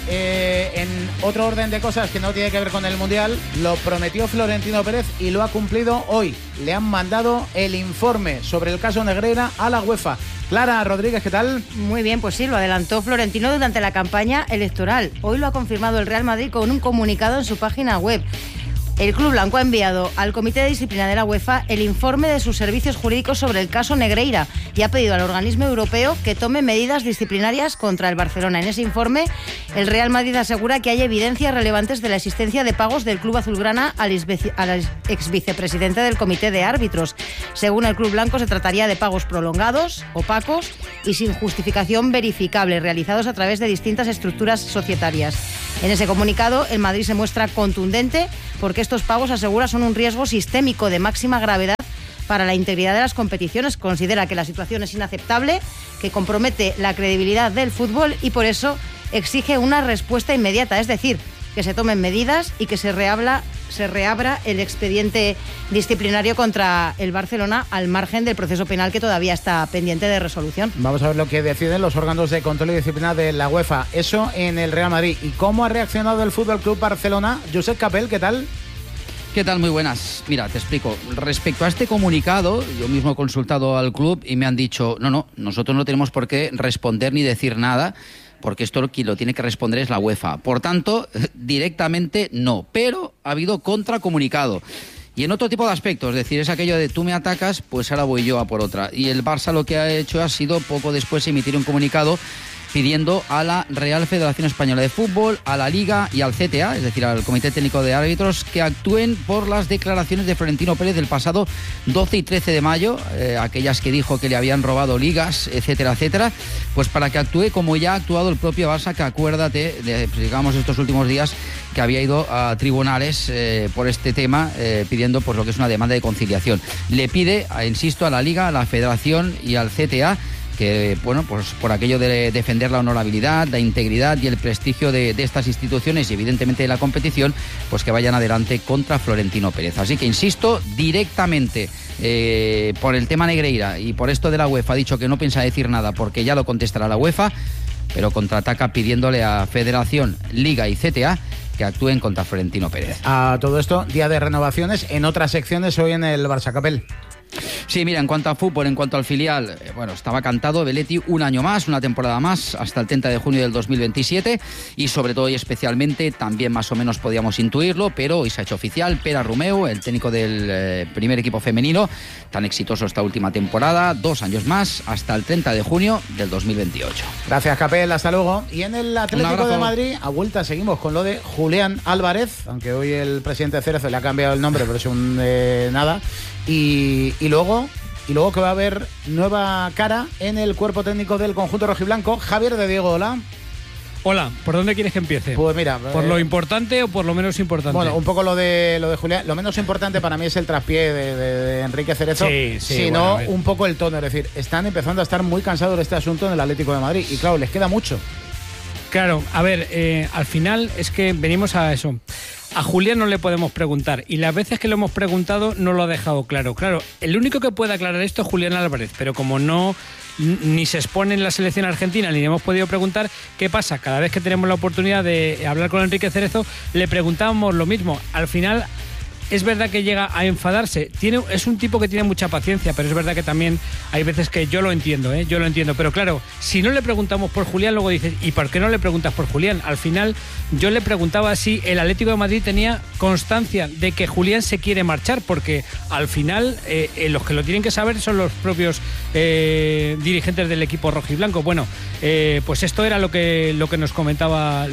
En otro orden de cosas que no tiene que ver con el Mundial, lo prometió Florentino Pérez y lo ha cumplido hoy. Le han mandado el informe sobre el caso Negreira a la UEFA. Clara Rodríguez, ¿qué tal? Muy bien, pues sí, lo adelantó Florentino durante la campaña electoral. Hoy lo ha confirmado el Real Madrid con un comunicado en su página web. El club blanco ha enviado al Comité de Disciplina de la UEFA el informe de sus servicios jurídicos sobre el caso Negreira y ha pedido al organismo europeo que tome medidas disciplinarias contra el Barcelona. En ese informe, el Real Madrid asegura que hay evidencias relevantes de la existencia de pagos del club azulgrana al exvicepresidente del Comité de Árbitros. Según el club blanco, se trataría de pagos prolongados, opacos y sin justificación verificable, realizados a través de distintas estructuras societarias. En ese comunicado, el Madrid se muestra contundente porque estos pagos, asegura, son un riesgo sistémico de máxima gravedad para la integridad de las competiciones. Considera que la situación es inaceptable, que compromete la credibilidad del fútbol y por eso exige una respuesta inmediata, es decir, que se tomen medidas y que se reabra el expediente disciplinario contra el Barcelona al margen del proceso penal que todavía está pendiente de resolución. Vamos a ver lo que deciden los órganos de control y disciplina de la UEFA. Eso en el Real Madrid. ¿Y cómo ha reaccionado el Fútbol Club Barcelona? Josep Capel, ¿qué tal? ¿Qué tal? Muy buenas. Mira, te explico. Respecto a este comunicado, yo mismo he consultado al club y me han dicho, no, nosotros no tenemos por qué responder ni decir nada, porque esto quien lo tiene que responder es la UEFA. Por tanto, directamente no. Pero ha habido contracomunicado. Y en otro tipo de aspectos, es decir, es aquello de tú me atacas, pues ahora voy yo a por otra. Y el Barça lo que ha hecho ha sido poco después emitir un comunicado pidiendo a la Real Federación Española de Fútbol, a la Liga y al CTA, es decir, al Comité Técnico de Árbitros, que actúen por las declaraciones de Florentino Pérez del pasado 12 y 13 de mayo, aquellas que dijo que le habían robado ligas, etcétera, etcétera, pues para que actúe como ya ha actuado el propio Barça, que acuérdate, digamos, estos últimos días que había ido a tribunales por este tema, pidiendo pues lo que es una demanda de conciliación. Le pide, insisto, a la Liga, a la Federación y al CTA que, bueno, pues por aquello de defender la honorabilidad, la integridad y el prestigio de estas instituciones y evidentemente de la competición, pues que vayan adelante contra Florentino Pérez. Así que insisto, directamente por el tema Negreira y por esto de la UEFA ha dicho que no piensa decir nada porque ya lo contestará la UEFA, pero contraataca pidiéndole a Federación, Liga y CTA que actúen contra Florentino Pérez. A todo esto, día de renovaciones en otras secciones hoy en el Barça. Capel. Sí, mira, en cuanto a fútbol, en cuanto al filial, bueno, estaba cantado Belletti un año más, una temporada más, hasta el 30 de junio del 2027 y sobre todo y especialmente, también más o menos podíamos intuirlo, pero hoy se ha hecho oficial, Pere Arrumeu, el técnico del primer equipo femenino, tan exitoso esta última temporada, 2 años más, hasta el 30 de junio del 2028. Gracias, Capel, hasta luego. Y en el Atlético de Madrid, a vuelta seguimos con lo de Julián Álvarez, aunque hoy el presidente Cerezo le ha cambiado el nombre, pero es un nada. Y luego que va a haber nueva cara en el cuerpo técnico del conjunto rojiblanco. Javier de Diego, hola. Hola, ¿por dónde quieres que empiece? Pues mira, ¿por lo importante o por lo menos importante? Bueno, un poco lo de Julián. Lo menos importante para mí es el traspié de Enrique Cerezo, sino un poco el tono. Es decir, están empezando a estar muy cansados de este asunto en el Atlético de Madrid y claro, les queda mucho. Claro, a ver, al final es que venimos a eso. A Julián no le podemos preguntar y las veces que lo hemos preguntado no lo ha dejado claro. Claro, el único que puede aclarar esto es Julián Álvarez, pero como no ni se expone en la selección argentina ni le hemos podido preguntar, ¿qué pasa? Cada vez que tenemos la oportunidad de hablar con Enrique Cerezo le preguntábamos lo mismo. Al final es verdad que llega a enfadarse. Es un tipo que tiene mucha paciencia, pero es verdad que también hay veces que yo lo entiendo, pero claro, si no le preguntamos por Julián, luego dices, ¿y por qué no le preguntas por Julián? Al final yo le preguntaba si el Atlético de Madrid tenía constancia de que Julián se quiere marchar, porque al final los que lo tienen que saber son los propios dirigentes del equipo rojiblanco. Bueno, pues esto era lo que nos comentaba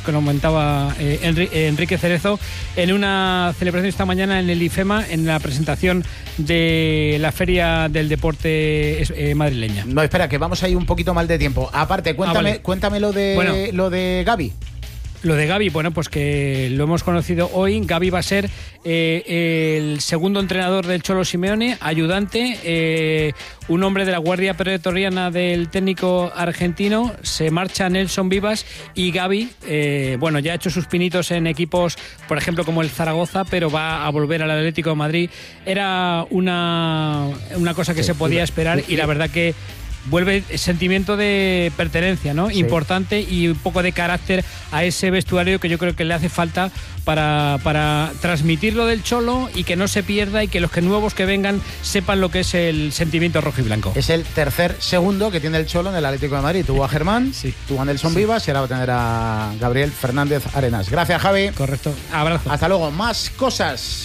Enrique Cerezo en una celebración esta mañana en el IFEMA, en la presentación de la Feria del Deporte madrileña. No, espera, que vamos ahí un poquito mal de tiempo. Aparte, cuéntame lo de Gavi. Lo de Gavi, bueno, pues que lo hemos conocido hoy. Gavi va a ser el segundo entrenador del Cholo Simeone, ayudante, un hombre de la guardia pretoriana del técnico argentino. Se marcha Nelson Vivas y Gavi, bueno, ya ha hecho sus pinitos en equipos, por ejemplo, como el Zaragoza, pero va a volver al Atlético de Madrid. Era una cosa que se podía esperar y la verdad que vuelve el sentimiento de pertenencia, ¿no? Sí. Importante, y un poco de carácter a ese vestuario que yo creo que le hace falta para transmitir lo del Cholo y que no se pierda, y que los nuevos que vengan sepan lo que es el sentimiento rojo y blanco. Es el tercer segundo que tiene el Cholo en el Atlético de Madrid. Tuvo a Germán, sí, tuvo a Nelson Vivas y ahora va a tener a Gabriel Fernández Arenas. Gracias, Javi. Correcto. Abrazo. Hasta luego. Más cosas.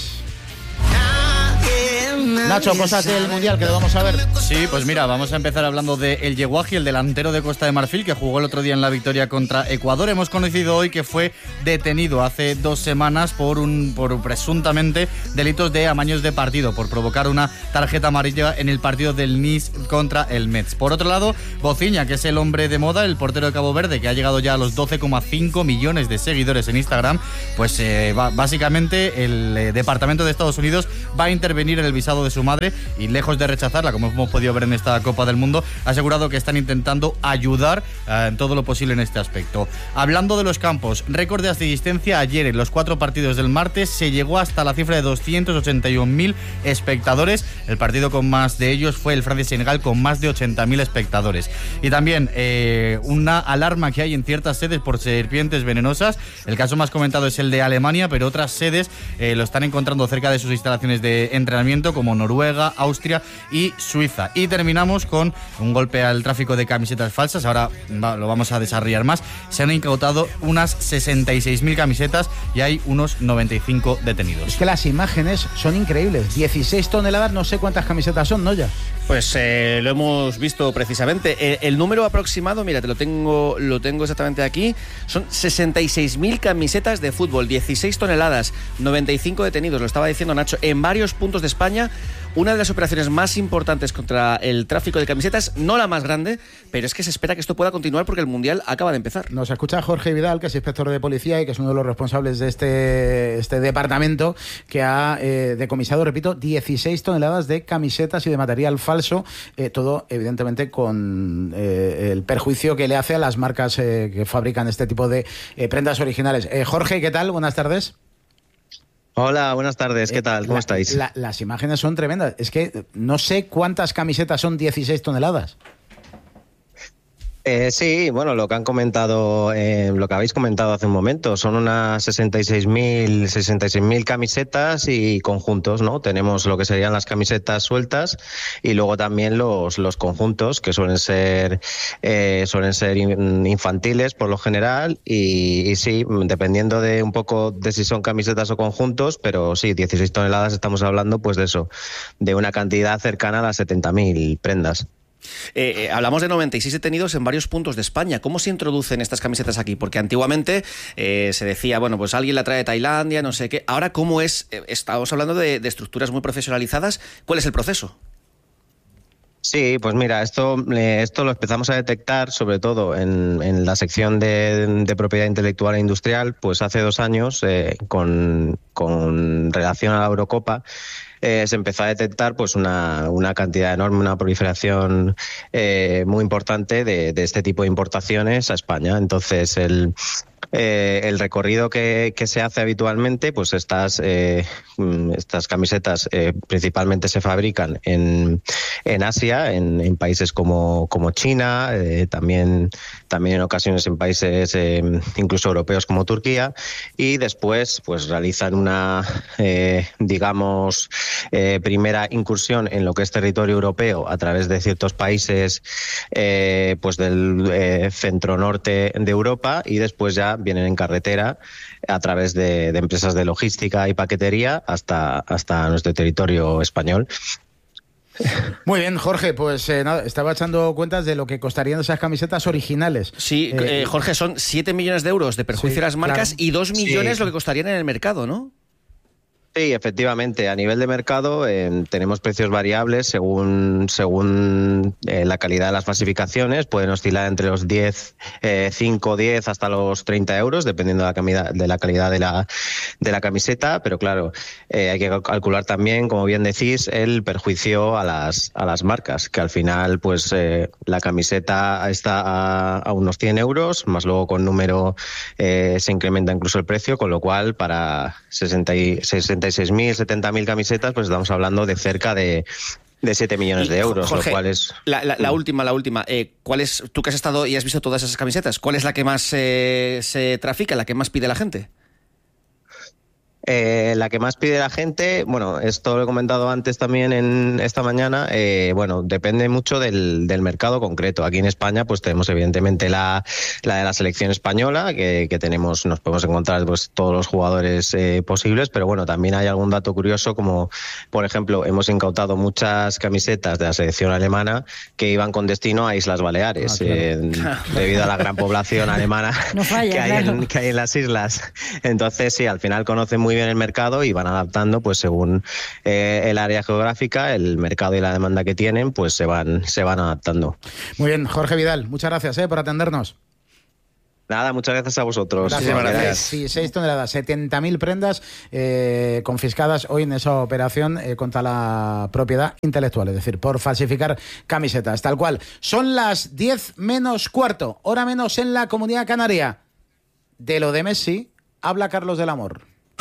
Nacho, cosas del Mundial que lo vamos a ver. Sí, pues mira, vamos a empezar hablando de El Yeguaji, el delantero de Costa de Marfil, que jugó el otro día en la victoria contra Ecuador. Hemos conocido hoy que fue detenido hace 2 semanas por presuntamente delitos de amaños de partido, por provocar una tarjeta amarilla en el partido del Nice contra el Metz. Por otro lado, Bociña, que es el hombre de moda, el portero de Cabo Verde, que ha llegado ya a los 12,5 millones de seguidores en Instagram, pues básicamente el Departamento de Estados Unidos va a intervenir en el visado de su madre, y lejos de rechazarla, como hemos podido ver en esta Copa del Mundo, ha asegurado que están intentando ayudar en todo lo posible en este aspecto. Hablando de los campos, récord de asistencia ayer en los 4 partidos del martes, se llegó hasta la cifra de 281.000 espectadores. El partido con más de ellos fue el Francia-Senegal, con más de 80.000 espectadores. Y también una alarma que hay en ciertas sedes por serpientes venenosas. El caso más comentado es el de Alemania, pero otras sedes lo están encontrando cerca de sus instalaciones de entrenamiento, como Noruega, Austria y Suiza. Y terminamos con un golpe al tráfico de camisetas falsas. Ahora lo vamos a desarrollar más. Se han incautado unas 66.000 camisetas y hay unos 95 detenidos. Es que las imágenes son increíbles. 16 toneladas, no sé cuántas camisetas son, ¿no? Ya. Pues lo hemos visto precisamente. El número aproximado, mira, te lo tengo exactamente aquí. Son 66.000 camisetas de fútbol, 16 toneladas, 95 detenidos, lo estaba diciendo Nacho, en varios puntos de España. Una de las operaciones más importantes contra el tráfico de camisetas, no la más grande, pero es que se espera que esto pueda continuar porque el Mundial acaba de empezar. Nos escucha Jorge Vidal, que es inspector de policía y que es uno de los responsables de este departamento, que ha decomisado, repito, 16 toneladas de camisetas y de material falso, todo evidentemente con el perjuicio que le hace a las marcas que fabrican este tipo de prendas originales. Jorge, ¿qué tal? Buenas tardes. Hola, buenas tardes, ¿qué tal? ¿Cómo estáis? Las imágenes son tremendas. Es que no sé cuántas camisetas son 16 toneladas. Sí, bueno, lo que han comentado, lo que habéis comentado hace un momento, son unas 66.000 camisetas y conjuntos, ¿no? Tenemos lo que serían las camisetas sueltas y luego también los conjuntos, que suelen ser infantiles por lo general, y sí, dependiendo de un poco de si son camisetas o conjuntos, pero sí, 16 toneladas estamos hablando pues de eso, de una cantidad cercana a las 70.000 prendas. Hablamos de 96 detenidos en varios puntos de España. ¿Cómo se introducen estas camisetas aquí? Porque antiguamente se decía, bueno, pues alguien la trae de Tailandia, no sé qué. Ahora, ¿cómo es? Estamos hablando de estructuras muy profesionalizadas. ¿Cuál es el proceso? Sí, pues mira, esto lo empezamos a detectar sobre todo en la sección de propiedad intelectual e industrial, pues hace 2 años, con relación a la Eurocopa. Se empezó a detectar pues una cantidad enorme, una proliferación muy importante de este tipo de importaciones a España. Entonces el recorrido que se hace habitualmente, pues estas camisetas principalmente se fabrican en Asia, en países como China, también en ocasiones en países incluso europeos como Turquía, y después pues realizan una primera incursión en lo que es territorio europeo a través de ciertos países pues del centro norte de Europa, y después ya vienen en carretera a través de empresas de logística y paquetería hasta nuestro territorio español. Muy bien, Jorge, pues nada, estaba echando cuentas de lo que costarían esas camisetas originales. Sí, Jorge, son 7 millones de euros de perjuicio a las marcas, claro, y 2 millones lo que costarían en el mercado, ¿no? Sí, efectivamente. A nivel de mercado tenemos precios variables según la calidad de las falsificaciones. Pueden oscilar entre los 5, 10 hasta los 30 euros, dependiendo de la calidad de la camiseta. Pero claro, hay que calcular también, como bien decís, el perjuicio a las marcas, que al final pues la camiseta está a unos 100 euros, más luego con número se incrementa incluso el precio, con lo cual para 66.000, 70.000 camisetas, pues estamos hablando de cerca de 7 millones de euros, Jorge, lo cual es... La última. ¿Cuál es, tú que has estado y has visto todas esas camisetas, cuál es la que más se trafica, la que más pide la gente? La que más pide la gente, bueno, esto lo he comentado antes también en esta mañana, bueno, depende mucho del mercado concreto. Aquí en España pues tenemos evidentemente la de la selección española, que tenemos, nos podemos encontrar pues todos los jugadores posibles, pero bueno, también hay algún dato curioso, como por ejemplo, hemos incautado muchas camisetas de la selección alemana que iban con destino a Islas Baleares, debido a la gran población alemana que hay en las islas. Entonces sí, al final conocen muy bien el mercado y van adaptando pues según el área geográfica, el mercado y la demanda que tienen, pues se van adaptando. Muy bien, Jorge Vidal, muchas gracias por atendernos. Nada, muchas gracias a vosotros. Gracias. Sí, 6 toneladas, 70.000 prendas confiscadas hoy en esa operación contra la propiedad intelectual, es decir, por falsificar camisetas, tal cual. Son las 10 menos cuarto, hora menos en la Comunidad Canaria. De lo de Messi habla Carlos del Amor.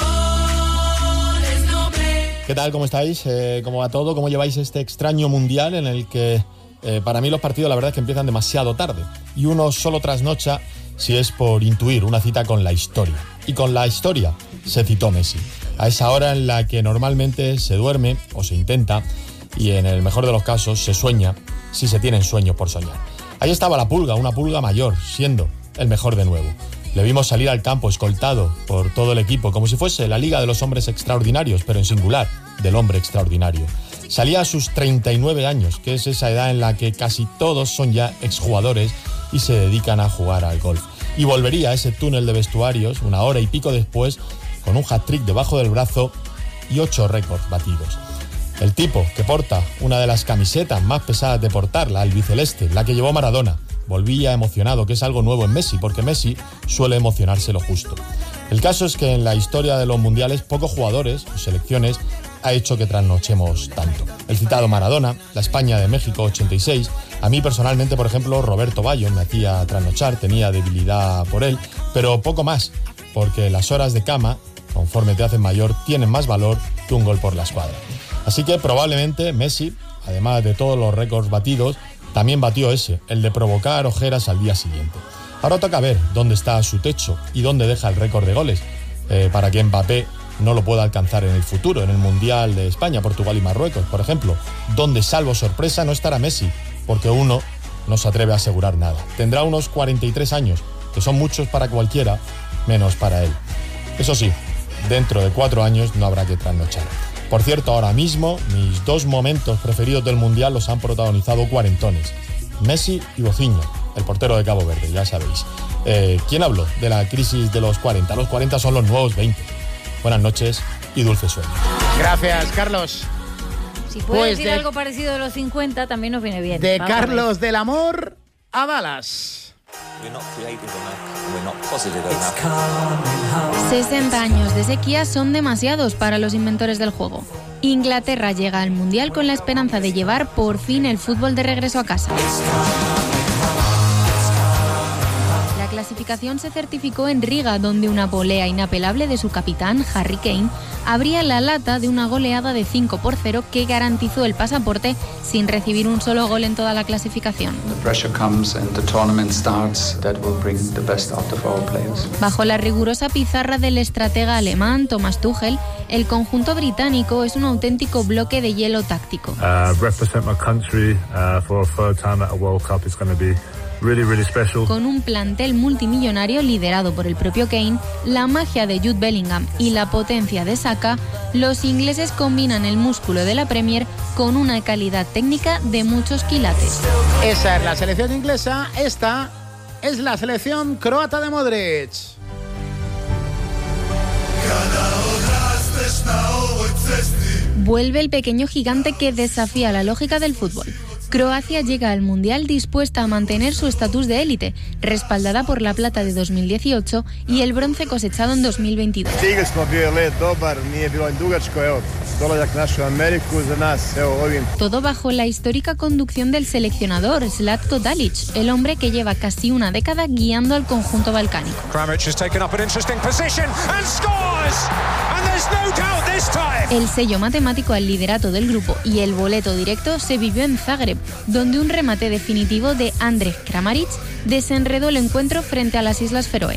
¿Qué tal? ¿Cómo estáis? ¿Cómo va todo? ¿Cómo lleváis este extraño mundial en el que para mí los partidos la verdad es que empiezan demasiado tarde y uno solo trasnocha si es por intuir una cita con la historia? Y con la historia se citó Messi, a esa hora en la que normalmente se duerme o se intenta, y en el mejor de los casos se sueña, si se tienen sueños por soñar. Ahí estaba la pulga, una pulga mayor, siendo el mejor de nuevo. Le vimos salir al campo escoltado por todo el equipo, como si fuese la Liga de los Hombres Extraordinarios, pero en singular, del hombre extraordinario. Salía a sus 39 años, que es esa edad en la que casi todos son ya exjugadores y se dedican a jugar al golf. Y volvería a ese túnel de vestuarios una hora y pico después, con un hat-trick debajo del brazo y 8 récords batidos. El tipo que porta una de las camisetas más pesadas de portar, la albiceleste, la que llevó Maradona, volvía emocionado, que es algo nuevo en Messi, porque Messi suele emocionarse lo justo. El caso es que en la historia de los mundiales, pocos jugadores o selecciones ha hecho que trasnochemos tanto. El citado Maradona, la España de México 86, a mí personalmente, por ejemplo, Roberto Baggio me hacía trasnochar, tenía debilidad por él, pero poco más, porque las horas de cama, conforme te hacen mayor, tienen más valor que un gol por la escuadra. Así que probablemente Messi, además de todos los récords batidos, también batió ese, el de provocar ojeras al día siguiente. Ahora toca ver dónde está su techo y dónde deja el récord de goles, para que Mbappé no lo pueda alcanzar en el futuro, en el Mundial de España, Portugal y Marruecos, por ejemplo, donde, salvo sorpresa, no estará Messi, porque uno no se atreve a asegurar nada. Tendrá unos 43 años, que son muchos para cualquiera, menos para él. Eso sí, dentro de 4 años no habrá que trasnochar. Por cierto, ahora mismo mis 2 momentos preferidos del Mundial los han protagonizado cuarentones. Messi y Bociño, el portero de Cabo Verde, ya sabéis. ¿Quién habló de la crisis de los 40? Los 40 son los nuevos 20. Buenas noches y dulce sueño. Gracias, Carlos. Si puedes decir algo parecido de los 50, también nos viene bien. De Carlos del Amor a Dallas. 60 años de sequía son demasiados para los inventores del juego. Inglaterra llega al Mundial con la esperanza de llevar por fin el fútbol de regreso a casa. La clasificación se certificó en Riga, donde una volea inapelable de su capitán, Harry Kane, abría la lata de una goleada de 5-0 que garantizó el pasaporte sin recibir un solo gol en toda la clasificación. Bajo la rigurosa pizarra del estratega alemán Thomas Tuchel, el conjunto británico es un auténtico bloque de hielo táctico. Con un plantel multimillonario liderado por el propio Kane, la magia de Jude Bellingham y la potencia de Saka, los ingleses combinan el músculo de la Premier con una calidad técnica de muchos quilates. Esa es la selección inglesa, esta es la selección croata de Modric. Vuelve el pequeño gigante que desafía la lógica del fútbol. Croacia llega al Mundial dispuesta a mantener su estatus de élite, respaldada por la plata de 2018 y el bronce cosechado en 2022. Todo bajo la histórica conducción del seleccionador Zlatko Dalic, el hombre que lleva casi una década guiando al conjunto balcánico. El sello matemático al liderato del grupo y el boleto directo se vivió en Zagreb, donde un remate definitivo de Andrej Kramaric desenredó el encuentro frente a las Islas Feroe.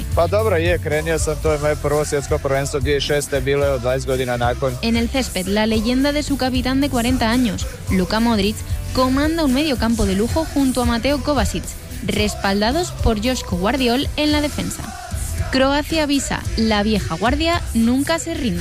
En el césped, la leyenda de su capitán de 40 años, Luka Modric, comanda un mediocampo de lujo junto a Mateo Kovacic, respaldados por Joško Guardiol en la defensa. Croacia avisa, la vieja guardia nunca se rinde.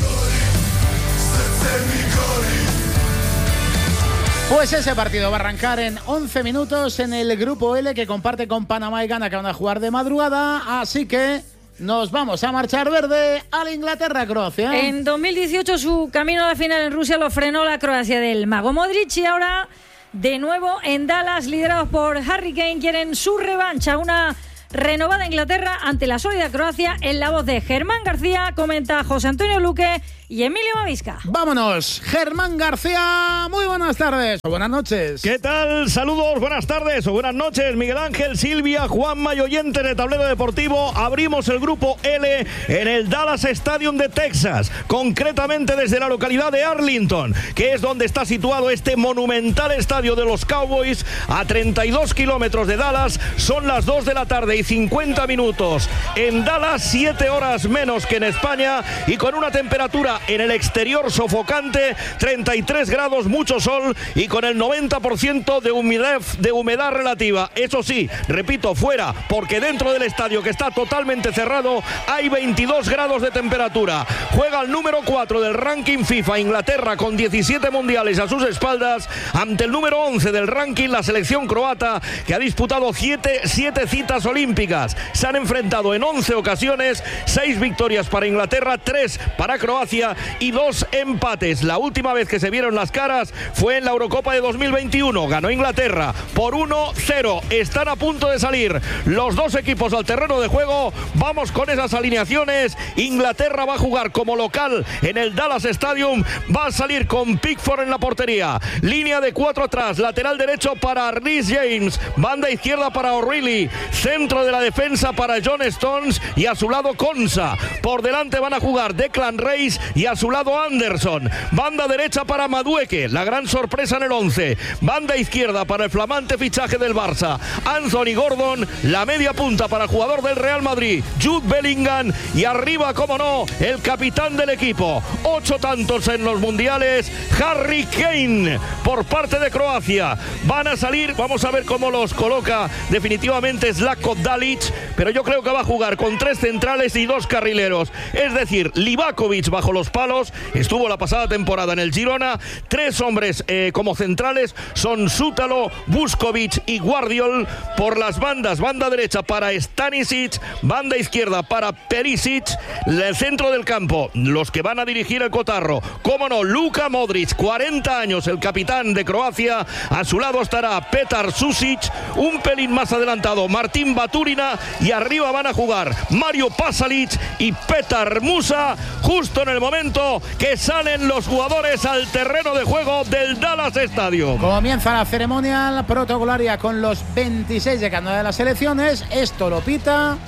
Pues ese partido va a arrancar en 11 minutos en el Grupo L, que comparte con Panamá y Ghana, que van a jugar de madrugada. Así que nos vamos a marchar verde al Inglaterra-Croacia. En 2018 su camino a la final en Rusia lo frenó la Croacia del mago Modric, y ahora de nuevo en Dallas, liderados por Harry Kane, quieren su revancha, una renovada Inglaterra ante la sólida Croacia. En la voz de Germán García comenta José Antonio Luque y Emilio Mavisca. Vámonos, Germán García, muy buenas tardes o buenas noches. ¿Qué tal? Saludos, buenas tardes o buenas noches, Miguel Ángel, Silvia, Juanma y oyentes de Tablero Deportivo. Abrimos el Grupo L en el Dallas Stadium de Texas, concretamente desde la localidad de Arlington, que es donde está situado este monumental estadio de los Cowboys, a 32 kilómetros de Dallas. Son las 2 de la tarde y 50 minutos en Dallas, 7 horas menos que en España, y con una temperatura en el exterior sofocante, 33 grados, mucho sol y con el 90% de humedad relativa. Eso sí, repito, fuera, porque dentro del estadio, que está totalmente cerrado, hay 22 grados de temperatura. Juega el número 4 del ranking FIFA, Inglaterra, con 17 mundiales a sus espaldas, ante el número 11 del ranking, la selección croata, que ha disputado 7 citas olímpicas. Se han enfrentado en 11 ocasiones, 6 victorias para Inglaterra, 3 para Croacia y 2 empates. La última vez que se vieron las caras fue en la Eurocopa de 2021. Ganó Inglaterra por 1-0. Están a punto de salir los dos equipos al terreno de juego. Vamos con esas alineaciones. Inglaterra va a jugar como local en el Dallas Stadium. Va a salir con Pickford en la portería. Línea de 4 atrás. Lateral derecho para Reece James. Banda izquierda para O'Reilly. Centro de la defensa para John Stones y a su lado Konsa. Por delante van a jugar Declan Rice y a su lado Anderson. Banda derecha para Madueke, la gran sorpresa en el 11. Banda izquierda para el flamante fichaje del Barça, Anthony Gordon. La media punta para el jugador del Real Madrid, Jude Bellingham. Y arriba, como no, el capitán del equipo. 8 tantos en los mundiales, Harry Kane, por parte de Croacia. Van a salir, vamos a ver cómo los coloca definitivamente Zlatko Dalic, pero yo creo que va a jugar con 3 centrales y 2 carrileros. Es decir, Livakovic bajo los palos, estuvo la pasada temporada en el Girona. 3 hombres como centrales son Sútalo, Vuskovic y Guardiol. Por las bandas, banda derecha para Stanisic, banda izquierda para Perisic. El centro del campo, los que van a dirigir el cotarro, cómo no, Luka Modric, 40 años, el capitán de Croacia. A su lado estará Petar Susic, un pelín más adelantado Martín Baturina, y arriba van a jugar Mario Pasalic y Petar Musa, justo en el momento que salen los jugadores al terreno de juego del Dallas Stadium. Comienza la ceremonia protocolaria con los 26 de cada una de las selecciones. Esto lo pita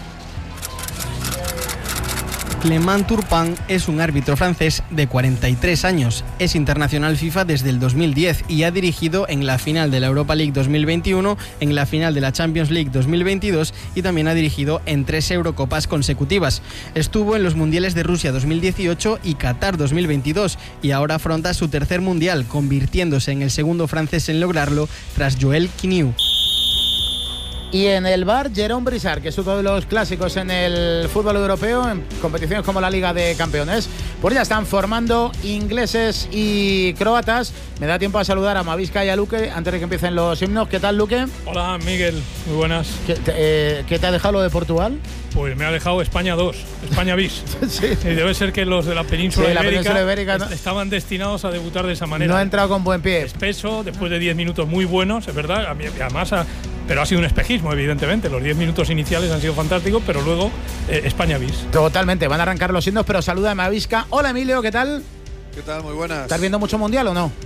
Clément Turpin. Es un árbitro francés de 43 años. Es internacional FIFA desde el 2010 y ha dirigido en la final de la Europa League 2021, en la final de la Champions League 2022 y también ha dirigido en 3 Eurocopas consecutivas. Estuvo en los Mundiales de Rusia 2018 y Qatar 2022 y ahora afronta su tercer Mundial, convirtiéndose en el segundo francés en lograrlo tras Joel Quiniu. Y en el bar, Jérôme Brissard, que es uno de los clásicos en el fútbol europeo, en competiciones como la Liga de Campeones. Pues ya están formando ingleses y croatas. Me da tiempo a saludar a Mavisca y a Luque antes de que empiecen los himnos. ¿Qué tal, Luque? Hola, Miguel. Muy buenas. ¿Qué te ha dejado lo de Portugal? Pues me ha dejado España 2, España bis. Sí. Y debe ser que los de la península ibérica estaban destinados a debutar de esa manera. No ha entrado con buen pie. Espeso, después de 10 minutos muy buenos, es verdad. Además, pero ha sido un espejismo, evidentemente. Los 10 minutos iniciales han sido fantásticos, pero luego España bis. Totalmente, van a arrancar los himnos, pero saluda a Mavisca. Hola Emilio, ¿qué tal? ¿Qué tal? Muy buenas. ¿Estás viendo mucho mundial o no?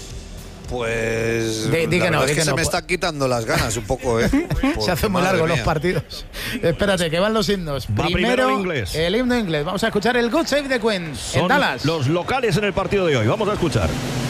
Pues di que no, se me están quitando las ganas un poco, Se hacen muy largos los partidos. Espérate, que van los himnos. Primero el inglés. El himno inglés. Vamos a escuchar el God Save the Queen en Dallas. Los locales en el partido de hoy. Vamos a escuchar.